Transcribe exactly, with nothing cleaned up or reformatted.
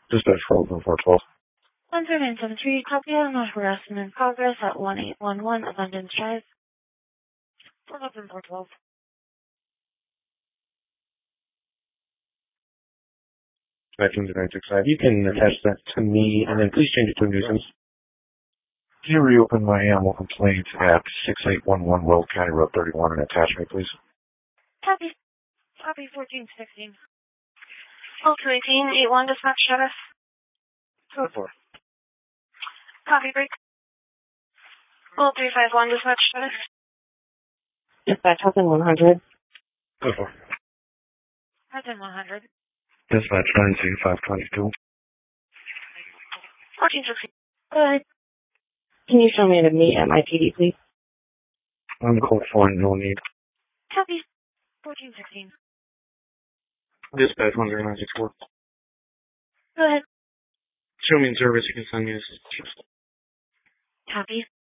Dispatch for open four twelve. one three nine seven three, copy on a harassment in progress at one eight one one Abundance Drive. For open four twelve. nineteen nine six five. You can attach that to me, and then please change it to a nuisance. Can you reopen my animal complaint at six eight one one Weld County Road thirty-one and attach me, please? Copy. Copy fourteen sixteen. Oh, two eighteen, eight one, dispatch status. Code four. Copy break. Oh, three five one, dispatch status. Dispatch, Hudson one hundred. Code four. Hudson one hundred. Dispatch nine two five twenty-two. fourteen sixteen. Go ahead. Can you show me to meet at my P D, please? On code four, no need. Copy. fourteen sixteen. Dispatch one zero nine six four. Go ahead. Show me in service, you can send me a... Copy.